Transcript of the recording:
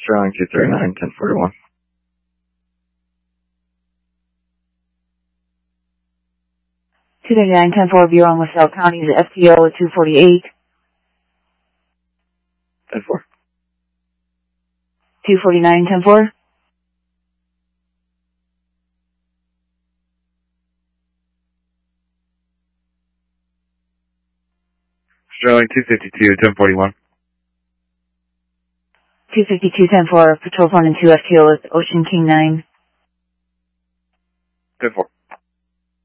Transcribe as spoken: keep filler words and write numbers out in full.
Sterling two thirty-nine, ten forty-one. two thirty-nine, ten four, Bureau in LaSalle County, the F T O at two forty-eight. ten four. two forty-nine, ten four. Sterling two fifty-two, ten forty-one. two fifty-two, ten four, Patrol one and two F T O with Ocean King nine. ten four.